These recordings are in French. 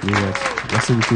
Merci beaucoup.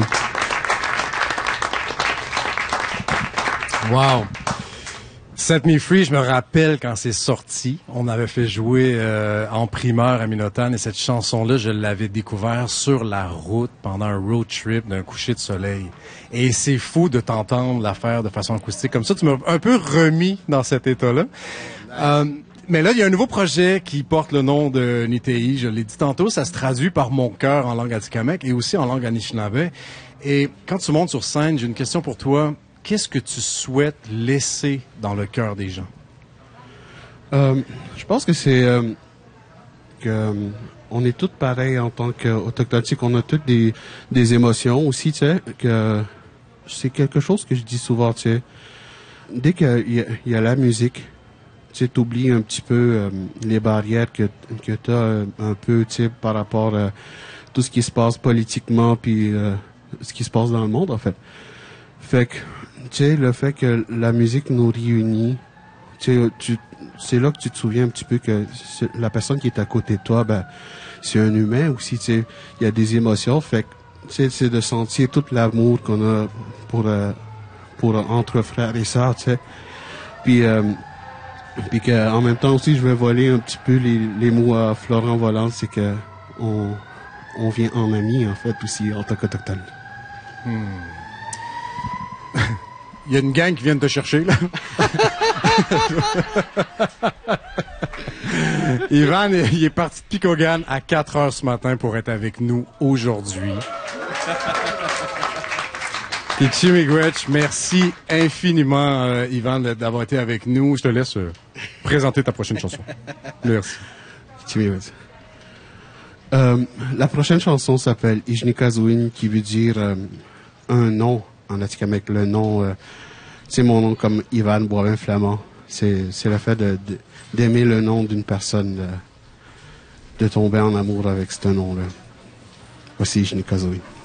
Wow! Set Me Free, je me rappelle quand c'est sorti, on avait fait jouer en primeur à Minotan et cette chanson-là, je l'avais découvert sur la route pendant un road trip d'un coucher de soleil. Et c'est fou de t'entendre la faire de façon acoustique comme ça. Tu m'as un peu remis dans cet état-là. Mais là, il y a un nouveau projet qui porte le nom de Nitei. Je l'ai dit tantôt, ça se traduit par Mon cœur en langue atikamekw et aussi en langue anishinaabe. Et quand tu montes sur scène, j'ai une question pour toi. Qu'est-ce que tu souhaites laisser dans le cœur des gens? Je pense que c'est que on est tous pareils en tant qu'autochtones, qu'on a toutes des émotions aussi, tu sais, que c'est quelque chose que je dis souvent, tu sais. Dès qu'il y a la musique, tu sais, t'oublies un petit peu les barrières que t'as un peu, tu sais, par rapport à tout ce qui se passe politiquement puis ce qui se passe dans le monde, en fait. Fait que tu sais, le fait que la musique nous réunit, c'est là que tu te souviens un petit peu que la personne qui est à côté de toi, ben, c'est un humain aussi, tu sais. Il y a des émotions, fait que, tu sais, c'est de sentir tout l'amour qu'on a pour entre frères et sœurs, tu sais. Puis que, en même temps aussi, je vais voler un petit peu les mots à Florent Volant, c'est que on vient en ami, en fait, aussi, en tant qu'autochtone. Il y a une gang qui vient de te chercher, là. Ivan, il est parti de Picogan à 4 heures ce matin pour être avec nous aujourd'hui. Et Miigwech, merci infiniment, Ivan, d'avoir été avec nous. Je te laisse présenter ta prochaine chanson. Merci. La prochaine chanson s'appelle Ijnikazuin, qui veut dire un nom en atikamekw. Le nom, c'est mon nom comme Ivan Boivin-Flamand. C'est le fait d'aimer le nom d'une personne, de tomber en amour avec ce nom-là. Voici Ijnikazuin.